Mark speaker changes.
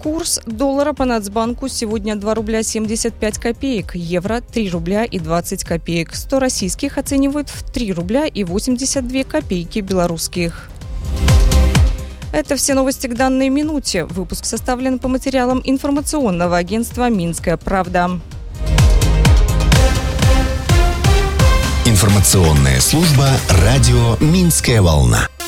Speaker 1: Курс доллара по Нацбанку сегодня 2 рубля 75 копеек, евро 3 рубля и 20 копеек. 100 российских оценивают в 3 рубля и 82 копейки белорусских. Это все новости к данной минуте. Выпуск составлен по материалам информационного агентства «Минская правда».
Speaker 2: Информационная служба радио «Минская волна».